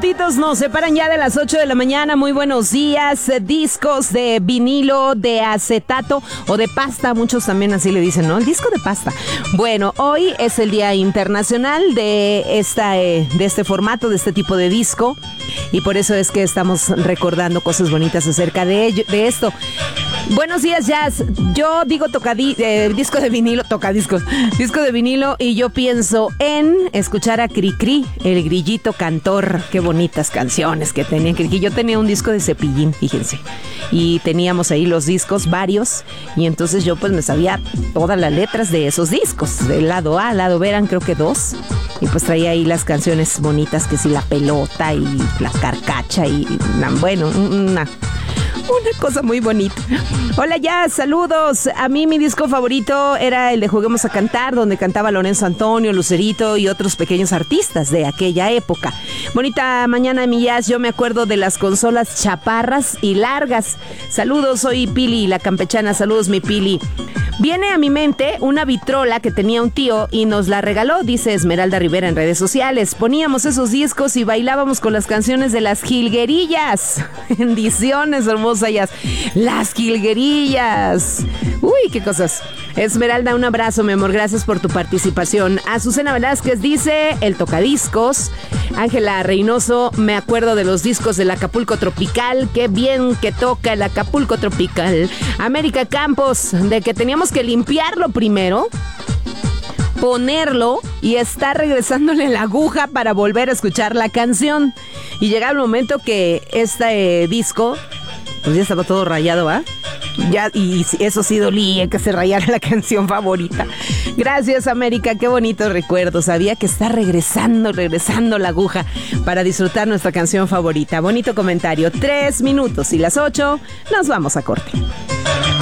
minutitos nos separan ya de las 8 de la mañana. Muy buenos días. Discos de vinilo, de acetato o de pasta. Muchos también así le dicen, ¿no? El disco de pasta. Bueno, hoy es el Día Internacional de este formato, de este tipo de disco. Y por eso es que estamos recordando cosas bonitas acerca de esto. Buenos días, Jazz. Yo digo disco de vinilo, disco de vinilo, y yo pienso en escuchar a Cricri, el grillito cantor. Qué bonitas canciones que tenía Cricri. Yo tenía un disco de Cepillín, fíjense, y teníamos ahí los discos varios, y entonces yo pues me sabía todas las letras de esos discos, del lado A, lado B, eran creo que 2, y pues traía ahí las canciones bonitas, que sí, la pelota y la carcacha y una cosa muy bonita. Hola, ya, saludos. A mí mi disco favorito era el de Juguemos a Cantar, donde cantaba Lorenzo Antonio, Lucerito y otros pequeños artistas de aquella época. Bonita mañana, mi Jazz. Yo me acuerdo de las consolas chaparras y largas. Saludos, soy Pili, la campechana. Saludos, mi Pili. Viene a mi mente una vitrola que tenía un tío y nos la regaló, dice Esmeralda Rivera en redes sociales. Poníamos esos discos y bailábamos con las canciones de las jilguerillas. Bendiciones, hermosas. Las jilguerillas. Uy, qué cosas. Esmeralda, un abrazo, mi amor. Gracias por tu participación. Azucena Velázquez dice el tocadiscos. Ángela Reynoso, me acuerdo de los discos del Acapulco Tropical. Qué bien que toca el Acapulco Tropical. América Campos, de que teníamos que limpiarlo primero, ponerlo y estar regresándole la aguja para volver a escuchar la canción. Y llegaba el momento que este disco pues ya estaba todo rayado, ¿va? Ya, y eso sí dolía, que se rayara la canción favorita. Gracias, América, qué bonitos recuerdos. Había que estar regresando la aguja para disfrutar nuestra canción favorita. Bonito comentario. 3 minutos y las 8, nos vamos a corte.